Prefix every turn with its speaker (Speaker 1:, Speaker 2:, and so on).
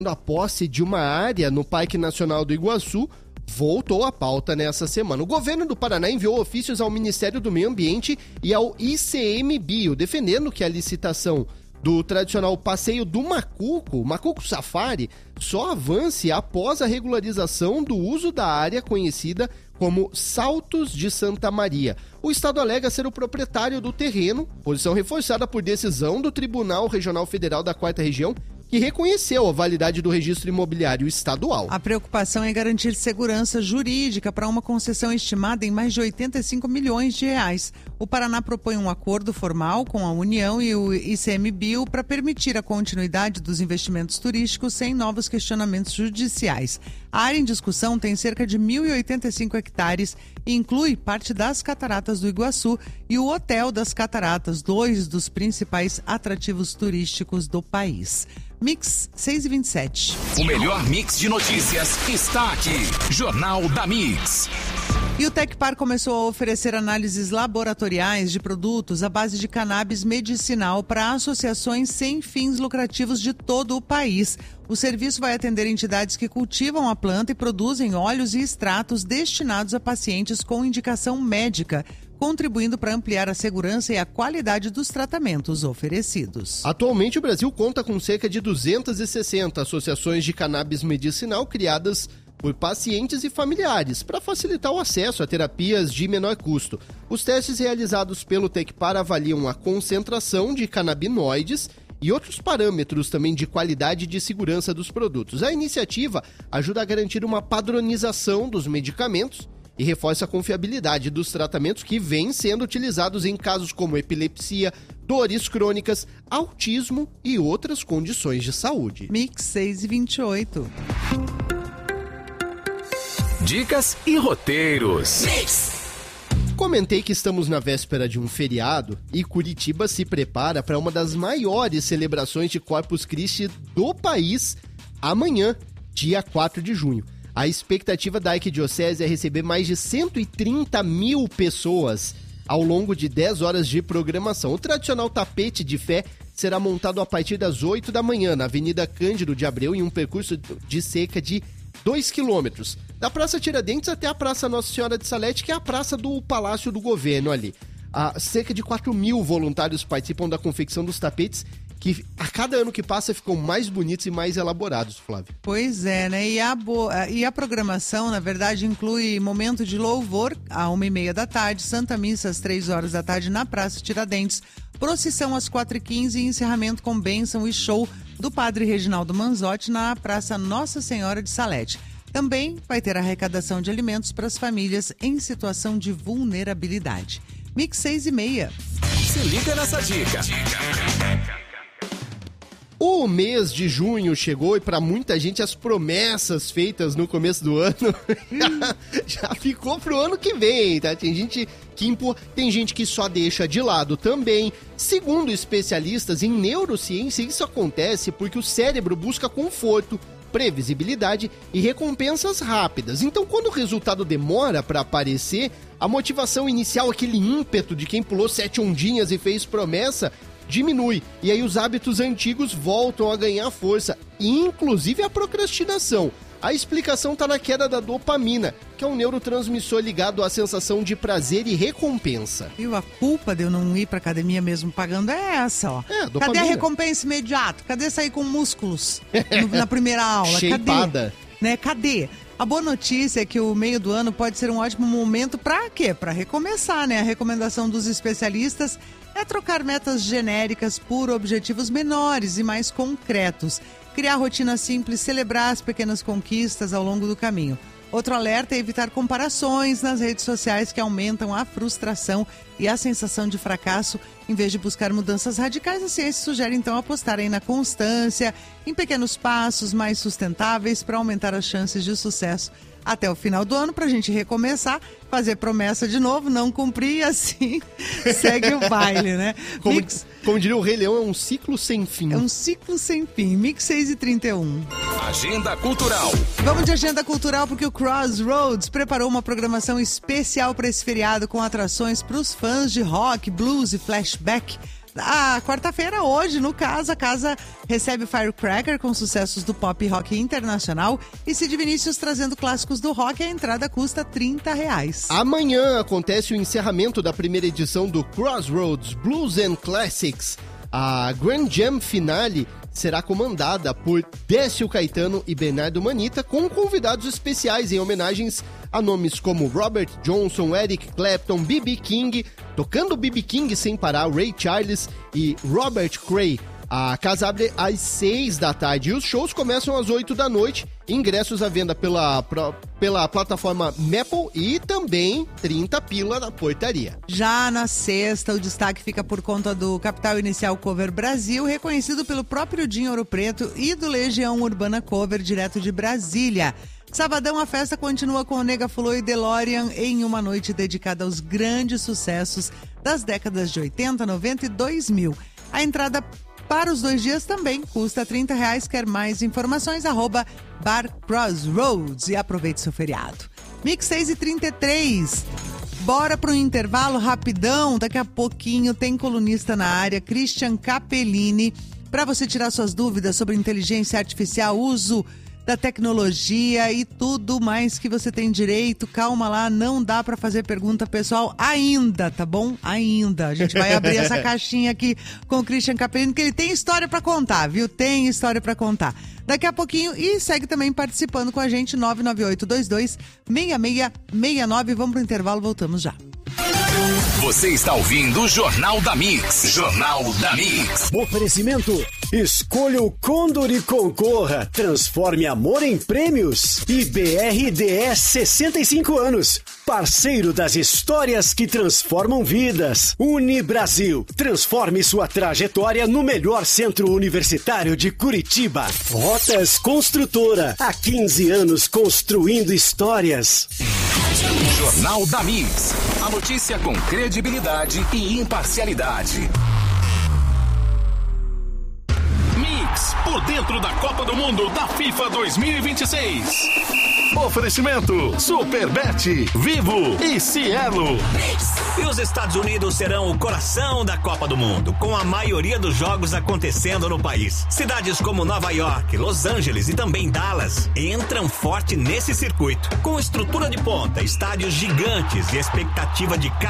Speaker 1: A posse de uma área no Parque Nacional do Iguaçu voltou à pauta nessa semana. O governo do Paraná enviou ofícios ao Ministério do Meio Ambiente e ao ICMBio, defendendo que a licitação do tradicional passeio do Macuco Safari, só avance após a regularização do uso da área conhecida como Saltos de Santa Maria. O Estado alega ser o proprietário do terreno, posição reforçada por decisão do Tribunal Regional Federal da 4ª Região, que reconheceu a validade do registro imobiliário estadual.
Speaker 2: A preocupação é garantir segurança jurídica para uma concessão estimada em mais de 85 milhões de reais. O Paraná propõe um acordo formal com a União e o ICMBio para permitir a continuidade dos investimentos turísticos sem novos questionamentos judiciais. A área em discussão tem cerca de 1.085 hectares e inclui parte das Cataratas do Iguaçu e o Hotel das Cataratas, 2 dos principais atrativos turísticos do país. Mix 6h27.
Speaker 3: O melhor mix de notícias está aqui. Jornal da Mix.
Speaker 2: E o Tecpar começou a oferecer análises laboratoriais de produtos à base de cannabis medicinal para associações sem fins lucrativos de todo o país. O serviço vai atender entidades que cultivam a planta e produzem óleos e extratos destinados a pacientes com indicação médica, contribuindo para ampliar a segurança e a qualidade dos tratamentos oferecidos.
Speaker 1: Atualmente, o Brasil conta com cerca de 260 associações de cannabis medicinal criadas por pacientes e familiares, para facilitar o acesso a terapias de menor custo. Os testes realizados pelo Tecpar avaliam a concentração de canabinoides e outros parâmetros também de qualidade e de segurança dos produtos. A iniciativa ajuda a garantir uma padronização dos medicamentos e reforça a confiabilidade dos tratamentos que vêm sendo utilizados em casos como epilepsia, dores crônicas, autismo e outras condições de saúde.
Speaker 2: Mix 6h28.
Speaker 3: Dicas e roteiros. Mix.
Speaker 1: Comentei que estamos na véspera de um feriado e Curitiba se prepara para uma das maiores celebrações de Corpus Christi do país amanhã, dia 4 de junho. A expectativa da Arquidiocese é receber mais de 130 mil pessoas ao longo de 10 horas de programação. O tradicional tapete de fé será montado a partir das 8 da manhã na Avenida Cândido de Abreu em um percurso de cerca de 2 quilômetros, da Praça Tiradentes até a Praça Nossa Senhora de Salete, que é a praça do Palácio do Governo ali. Cerca de 4 mil voluntários participam da confecção dos tapetes, que a cada ano que passa ficam mais bonitos e mais elaborados, Flávio.
Speaker 2: Pois é, né? E a programação, na verdade, inclui momento de louvor às 1h30 da tarde, Santa Missa às 3 horas da tarde na Praça Tiradentes, procissão às 4h15 e encerramento com bênção e show do Padre Reginaldo Manzotti na Praça Nossa Senhora de Salete. Também vai ter arrecadação de alimentos para as famílias em situação de vulnerabilidade. Mix 6h30.
Speaker 3: Se liga nessa dica.
Speaker 1: O mês de junho chegou e para muita gente as promessas feitas no começo do ano já ficou pro ano que vem, tá? Tem gente que só deixa de lado também. Segundo especialistas em neurociência, isso acontece porque o cérebro busca conforto, previsibilidade e recompensas rápidas. Então, quando o resultado demora para aparecer, a motivação inicial, aquele ímpeto de quem pulou 7 ondinhas e fez promessa, diminui, e aí os hábitos antigos voltam a ganhar força, inclusive a procrastinação. A explicação está na queda da dopamina, que é um neurotransmissor ligado à sensação de prazer e recompensa.
Speaker 2: E a culpa de eu não ir pra academia mesmo pagando é essa, ó.
Speaker 1: Dopamina.
Speaker 2: Cadê a recompensa imediata? Cadê sair com músculos na primeira aula?
Speaker 1: Shapeada.
Speaker 2: Cadê? A boa notícia é que o meio do ano pode ser um ótimo momento para quê? Para recomeçar, né? A recomendação dos especialistas é trocar metas genéricas por objetivos menores e mais concretos. Criar rotinas simples, celebrar as pequenas conquistas ao longo do caminho. Outro alerta é evitar comparações nas redes sociais que aumentam a frustração e a sensação de fracasso. Em vez de buscar mudanças radicais, a ciência sugere então apostar na constância, em pequenos passos mais sustentáveis para aumentar as chances de sucesso até o final do ano, para a gente recomeçar, fazer promessa de novo, não cumprir e assim segue o baile, né?
Speaker 1: Como diria o Rei Leão, é um ciclo sem fim.
Speaker 2: É um ciclo sem fim. Mix 6h31.
Speaker 3: Agenda Cultural.
Speaker 2: Vamos de agenda cultural porque o Crossroads preparou uma programação especial para esse feriado com atrações para os fãs de rock, blues e flashback. a quarta-feira, hoje, no caso, a casa recebe Firecracker com sucessos do pop rock internacional e Sid Vinícius trazendo clássicos do rock. A entrada custa R$30.
Speaker 1: Amanhã acontece o encerramento da primeira edição do Crossroads Blues and Classics. A Grand Jam Finale será comandada por Décio Caetano e Bernardo Manita, com convidados especiais em homenagens a nomes como Robert Johnson, Eric Clapton, B.B. King, tocando B.B. King sem parar, Ray Charles e Robert Cray. A casa abre às 6 da tarde e os shows começam às 8 da noite. Ingressos à venda pela plataforma Maple e também 30 pila na portaria.
Speaker 2: Já na sexta, o destaque fica por conta do Capital Inicial Cover Brasil, reconhecido pelo próprio Dinho Ouro Preto e do Legião Urbana Cover, direto de Brasília. Sabadão, a festa continua com o Nega Fulô e DeLorean em uma noite dedicada aos grandes sucessos das décadas de 80, 90 e 2000. A entrada para os 2 dias também custa R$30. Quer mais informações? @Bar Crossroads e aproveite seu feriado. Mix 6h33. Bora para um intervalo rapidão. Daqui a pouquinho tem colunista na área, Christian Capellini, para você tirar suas dúvidas sobre inteligência artificial, uso da tecnologia e tudo mais que você tem direito. Calma lá, não dá pra fazer pergunta pessoal ainda, tá bom? Ainda. A gente vai abrir essa caixinha aqui com o Christian Capellini, que ele tem história pra contar, viu? Tem história pra contar. Daqui a pouquinho, e segue também participando com a gente, 998-22-6669. Vamos pro intervalo, voltamos já.
Speaker 3: Você está ouvindo o Jornal da Mix. Jornal da Mix.
Speaker 4: Oferecimento: escolha o Condor e concorra. Transforme amor em prêmios. E BRDS 65 anos. Parceiro das histórias que transformam vidas. Unibrasil. Transforme sua trajetória no melhor centro universitário de Curitiba. Rotas Construtora. Há 15 anos construindo histórias.
Speaker 3: Jornal da Mix. A notícia com credibilidade e imparcialidade. Mix, por dentro da Copa do Mundo da FIFA 2026. Oferecimento: Superbet, Vivo e Cielo.
Speaker 5: E os Estados Unidos serão o coração da Copa do Mundo, com a maioria dos jogos acontecendo no país. Cidades como Nova York, Los Angeles e também Dallas entram forte nesse circuito. Com estrutura de ponta, estádios gigantes e expectativa de